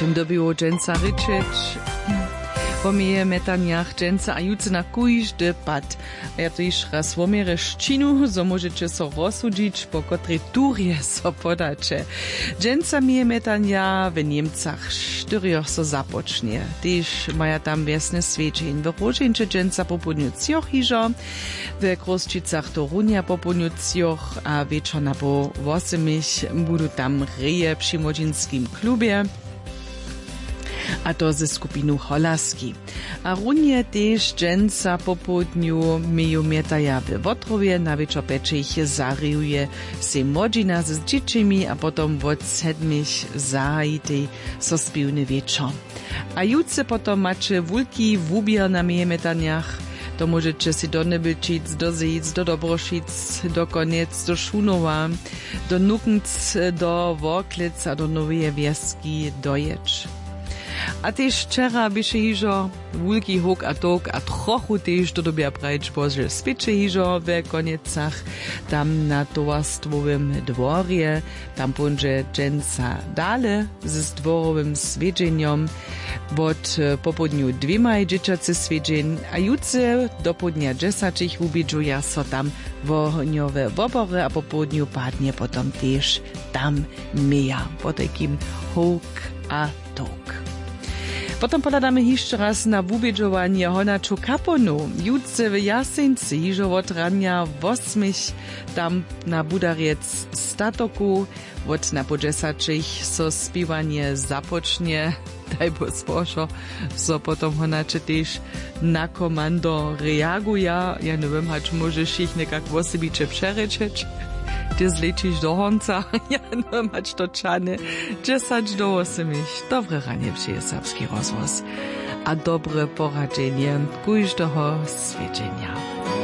tym dobiło dżęca ryczeć. Po mnie metaniach dżęca a juce na kujżdy pad. A ja to iż raz womierę szczinu, so możecie so rozsudzić, po kotrej turje so podacie. Dżęca mnie metania w Niemcach sztyrioch so zapocznie. Tyż maja tam wiesne świeczeń. W Rożincze dżęca po południu cioch hiżo, w Kroszczycach Torunia po południu cioch, a wieczorna po 8 budu tam reje przy Młodzinskim klubie. A to ze skupinu Holaski. A runie też dżęca po południu meju metaja w Wotrowie, na wieczor peczych zariuje se młodzina z dzieciami, a potom od 7 zahajitej so spiwny wieczor. A jutce potom macie wulki wubier na meje metaniach. To możecie si do Nebylčic, do Zejc, do Dobroszic, do Koniec, do Šunowa, do Nukenc, do Worklec a do Noweje Wieski dojeć. A tež včera byše hižo wulki hok a tok a trochu tež do dobia prajč bože spiče hižo v Konecach, tam na towarstvowym dworje, tam ponže dżęca dale z dworowym swiedzeniem, od popodniu 2 dzieciacy swiedzeń, a jutce do podnia 10 ubidżuja so tam wohniowe wobory, a po południu padnie potom tež tam meja, po takim hok a tok. Potom podadamy jeszcze raz na wubieżowanie honaczu kaponu. Jutce w Jaseńcy, hiżo od rania 8 tam na Budariec statoku, od na po 10 so spiwanie zapocznie, daj bo sposzo, so potom honacze też na komando reaguje. Ja nie wiem, hać możesz ich nekak wosebicze przerečeć. Ty zlecisz do honca, ja nie mać to czany, 10 do 8. Dobre ranie przyje serbski rozwoz, a dobre poradzenie kujżdoho swiedzenia.